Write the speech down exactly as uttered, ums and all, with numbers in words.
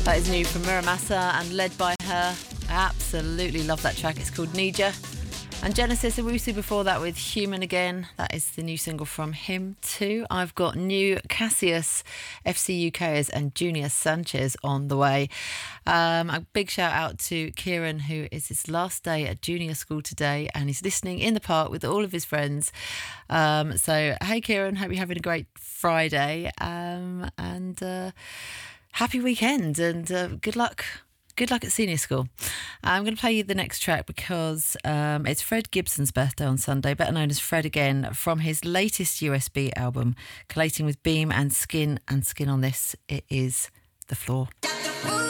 That is new from Muramasa and led by her. I absolutely love that track. It's called Nija. And Genesis Owusu before that with Human Again. That is the new single from him too. I've got new Cassius, F C U Kers and Junior Sanchez on the way. Um, a big shout out to Kieran, who is his last day at junior school today and he's listening in the park with all of his friends. Um, so, hey Kieran, hope you're having a great Friday um, and uh, happy weekend and uh, good luck. Good luck at senior school. I'm going to play you the next track because um, it's Fred Gibson's birthday on Sunday, better known as Fred Again, from his latest U S B album, collating with Beam and Skin and Skin on this. It is The Floor.